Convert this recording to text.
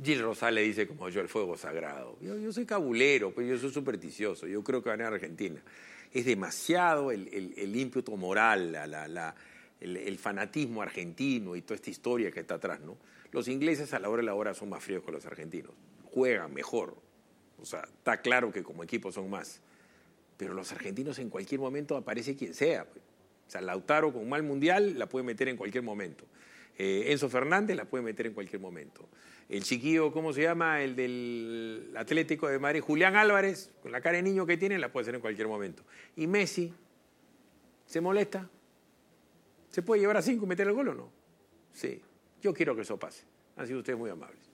Gil Rosales dice como yo, el fuego sagrado. Yo soy cabulero, pues yo soy supersticioso. Yo creo que va a ganar Argentina. Es demasiado el ímpetu moral, el fanatismo argentino y toda esta historia que está atrás, ¿no? Los ingleses a la hora de la hora son más fríos que los argentinos. Juegan mejor. O sea, está claro que como equipo son más. Pero los argentinos en cualquier momento aparece quien sea. Pues. O sea, Lautaro con mal mundial la puede meter en cualquier momento. Enzo Fernández la puede meter en cualquier momento. El chiquillo, ¿cómo se llama? El del Atlético de Madrid, Julián Álvarez, con la cara de niño que tiene, la puede hacer en cualquier momento. Y Messi, ¿se molesta? ¿Se puede llevar a 5 y meter el gol o no? Sí, yo quiero que eso pase. Han sido ustedes muy amables.